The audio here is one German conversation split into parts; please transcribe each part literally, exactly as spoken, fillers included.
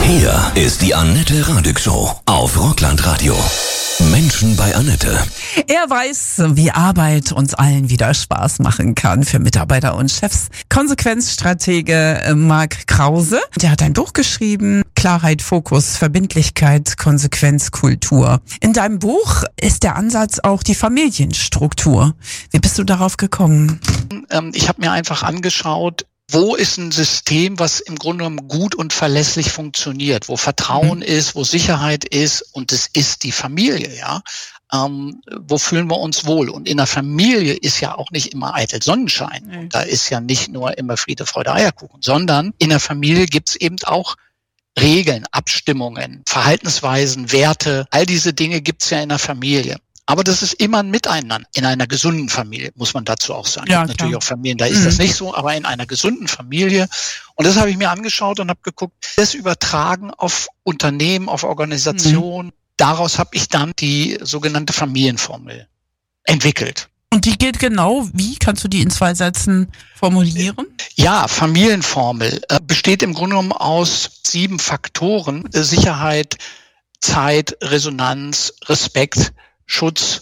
Hier ist die Annette Radig Show auf Rockland Radio. Menschen bei Annette. Er weiß, wie Arbeit uns allen wieder Spaß machen kann für Mitarbeiter und Chefs. Konsequenzstratege Marc Krause. Der hat ein Buch geschrieben, Klarheit, Fokus, Verbindlichkeit, Konsequenz, Kultur. In deinem Buch ist der Ansatz auch die Familienstruktur. Wie bist du darauf gekommen? Ich habe mir einfach angeschaut, wo ist ein System, was im Grunde genommen gut und verlässlich funktioniert, wo Vertrauen mhm. ist, wo Sicherheit ist, und es ist die Familie, ja. Ähm, wo fühlen wir uns wohl? Und in der Familie ist ja auch nicht immer eitel Sonnenschein. Mhm. Und da ist ja nicht nur immer Friede, Freude, Eierkuchen, sondern in der Familie gibt's eben auch Regeln, Abstimmungen, Verhaltensweisen, Werte. All diese Dinge gibt's ja in der Familie. Aber das ist immer ein Miteinander. In einer gesunden Familie, muss man dazu auch sagen. Ja, es gibt natürlich auch Familien, da ist mhm. das nicht so, aber in einer gesunden Familie. Und das habe ich mir angeschaut und habe geguckt, das übertragen auf Unternehmen, auf Organisationen. Mhm. Daraus habe ich dann die sogenannte Familienformel entwickelt. Und die geht genau, wie? Kannst du die in zwei Sätzen formulieren? Ja, Familienformel äh, besteht im Grunde genommen aus sieben Faktoren. Äh, Sicherheit, Zeit, Resonanz, Respekt, Schutz,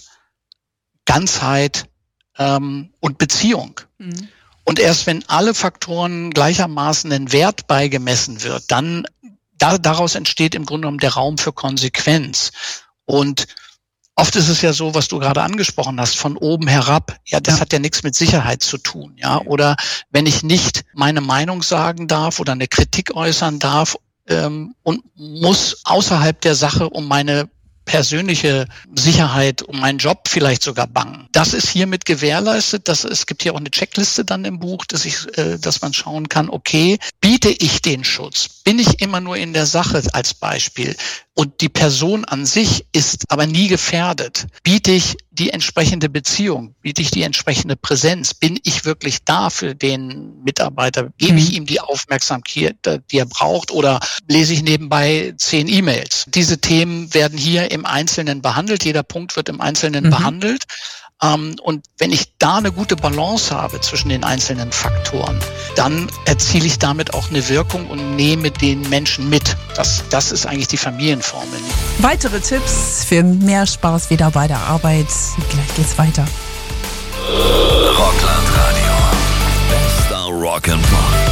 Ganzheit ähm, und Beziehung. Mhm. Und erst wenn alle Faktoren gleichermaßen einen Wert beigemessen wird, dann da, daraus entsteht im Grunde genommen der Raum für Konsequenz. Und oft ist es ja so, was du gerade angesprochen hast, von oben herab. Ja, das ja. hat ja nichts mit Sicherheit zu tun. Ja, oder wenn ich nicht meine Meinung sagen darf oder eine Kritik äußern darf ähm, und muss außerhalb der Sache um meine persönliche Sicherheit, um meinen Job vielleicht sogar bangen. Das ist hiermit gewährleistet. Das, es gibt hier auch eine Checkliste dann im Buch, dass ich, äh, dass man schauen kann, okay, biete ich den Schutz? Bin ich immer nur in der Sache als Beispiel? Und die Person an sich ist aber nie gefährdet. Biete ich die entsprechende Beziehung? Biete ich die entsprechende Präsenz? Bin ich wirklich da für den Mitarbeiter? Gebe mhm. ich ihm die Aufmerksamkeit, die er braucht? Oder lese ich nebenbei zehn E-Mails? Diese Themen werden hier im Einzelnen behandelt. Jeder Punkt wird im Einzelnen mhm. behandelt. Um, und wenn ich da eine gute Balance habe zwischen den einzelnen Faktoren, dann erziele ich damit auch eine Wirkung und nehme den Menschen mit. Das, das ist eigentlich die Familienformel. Weitere Tipps für mehr Spaß wieder bei der Arbeit. Gleich geht's weiter. Rockland Radio. Bester Rock'n'Roll.